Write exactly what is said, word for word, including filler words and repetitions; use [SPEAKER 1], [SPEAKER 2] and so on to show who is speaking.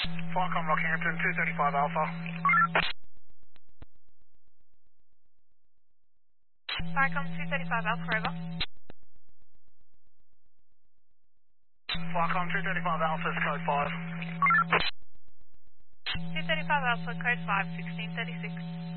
[SPEAKER 1] Flycom Rockhampton, two thirty-five Alpha.
[SPEAKER 2] Flycom two thirty-five Alpha, over.
[SPEAKER 1] Flycom two thirty-five Alpha is code five.
[SPEAKER 2] two thirty-five Alpha, code five, sixteen thirty-six.